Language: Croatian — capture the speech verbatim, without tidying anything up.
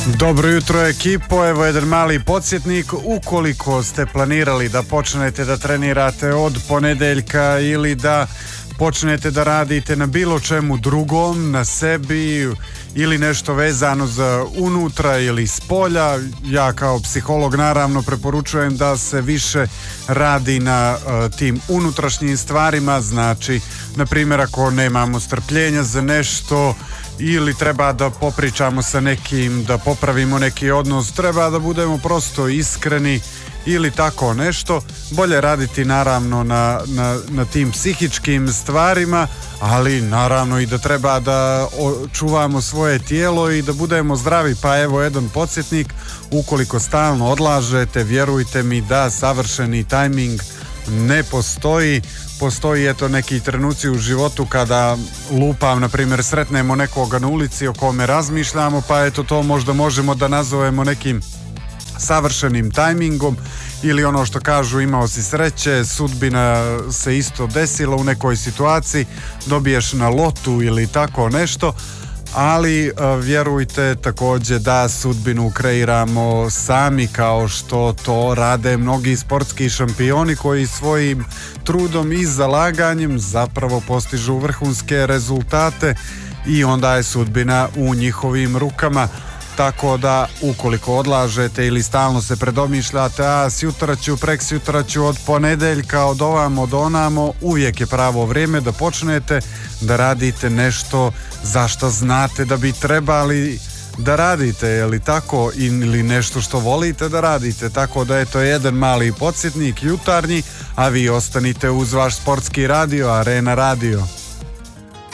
Dobro jutro ekipo, evo jedan mali podsjetnik, ukoliko ste planirali da počnete da trenirate od ponedeljka ili da počnete da radite na bilo čemu drugom, na sebi ili nešto vezano za unutra ili s polja, ja kao psiholog naravno preporučujem da se više radi na uh, tim unutrašnjim stvarima, znači na primjer ako nemamo strpljenja za nešto ili treba da popričamo sa nekim, da popravimo neki odnos, treba da budemo prosto iskreni ili tako nešto, bolje raditi naravno na, na, na tim psihičkim stvarima, ali naravno i da treba da čuvamo svoje tijelo i da budemo zdravi. Pa evo jedan podsjetnik, ukoliko stalno odlažete, vjerujte mi da savršeni tajming ne postoji. Postoji eto neki trenuci u životu kada lupam, na primjer sretnemo nekoga na ulici o kome razmišljamo, pa eto to možda možemo da nazovemo nekim savršenim tajmingom, ili ono što kažu imao si sreće, sudbina se isto desila u nekoj situaciji, dobiješ na lotu ili tako nešto, ali vjerujte također da sudbinu kreiramo sami kao što to rade mnogi sportski šampioni koji svojim trudom i zalaganjem zapravo postižu vrhunske rezultate i onda je sudbina u njihovim rukama. Tako da ukoliko odlažete ili stalno se predomišljate, a sjutra ću, prek sjutra ću, od ponedeljka, od ovamo, od onamo, uvijek je pravo vrijeme da počnete da radite nešto za što znate da bi trebali da radite, je li tako, ili nešto što volite da radite. Tako da je to jedan mali podsjetnik jutarnji, a vi ostanite uz vaš sportski radio, Arena radio.